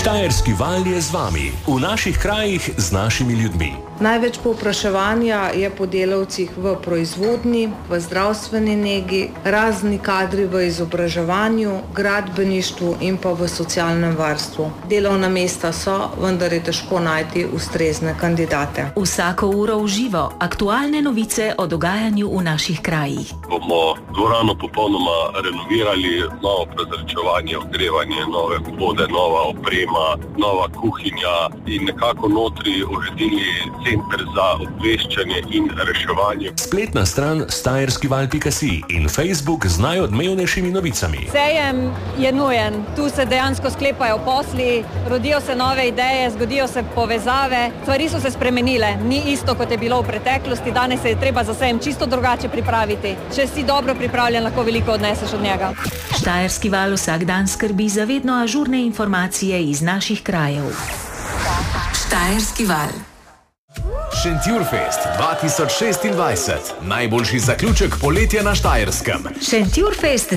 Štajerski val je z vami, v naših krajih z našimi ljudmi. Največ povpraševanja je po delavcih v proizvodnji, v zdravstveni negi, razni kadri v izobraževanju, gradbeništvu in pa v socialnem varstvu. Delovna mesta so, vendar je težko najti ustrezne kandidate. Vsako uro v živo, aktualne novice o dogajanju v naših krajih. Bomo dvorano popolnoma renovirali, novo prezračevanje, ogrevanje, nove vode, nova oprema, nova kuhinja in nekako notri uredili center za obveščanje in reševanje. Spletna stran štajerskival.si in Facebook z najodmevnejšimi novicami. Sejem je nujen, tu se dejansko sklepajo posli, rodijo se nove ideje, zgodijo se povezave, stvari so se spremenile, ni isto, kot je bilo v preteklosti, danes se je treba za sejem čisto drugače pripraviti. Če si dobro pripravljen, lahko veliko odneseš od njega. Štajerski val vsak dan skrbi za vedno ažurne informacije iz naših krajev. Štajerski val. Šentjurfest 2026. Najboljši zaključek poletja na Štajerskem. Šentjurfest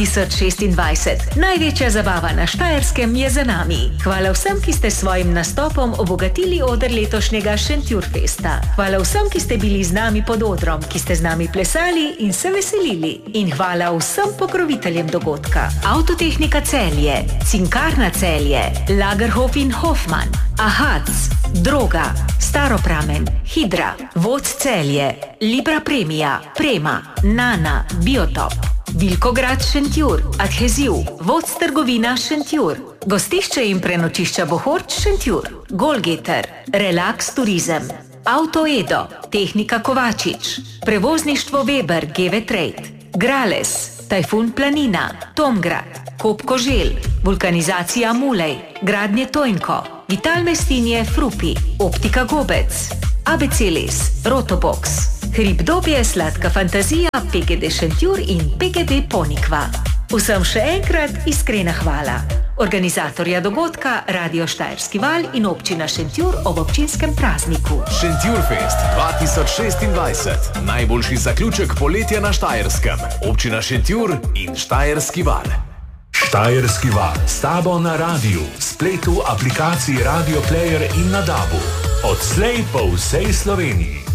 2026. Največja zabava na Štajerskem je za nami. Hvala vsem, ki ste s svojim nastopom obogatili oder letošnjega Šentjurfesta. Hvala vsem, ki ste bili z nami pod odrom, ki ste z nami plesali in se veselili. In hvala vsem pokroviteljem dogodka. Avtotehnika Celje, Cinkarna Celje, Lagerhof in Hoffman, Ahac, Droga, Staropramen, Hidra, Voc Celje, Libra Premia, Prema, Nana, Biotop, Vilkograd Šentjur, Adheziv, Voc Trgovina Šentjur, Gostišče in prenočišča Bohorč Šentjur, Golgeter, Relax Turizem, Auto Edo, Tehnika Kovačič, Prevozništvo Weber GV Trade, Grales, Tajfun Planina, Tomgrad, Kop Koželj, Vulkanizacija Mulej, Gradnje Tojnko, Vital Mestinje Frupi, Optika Gobec, ABCLS, Rotobox, Hribdobje Sladka Fantazija, PGD Šentjur in PGD Ponikva. Vsem še enkrat iskrena hvala. Organizatorja dogodka Radio Štajerski val in občina Šentjur ob občinskem prazniku. Šentjurfest 2026. Najboljši zaključek poletja na Štajerskem. Občina Šentjur in Štajerski val. Štajerski val s tabo na radiju, spletu, aplikaciji Radio Player in na DAB-u. Odslej po vsej Sloveniji.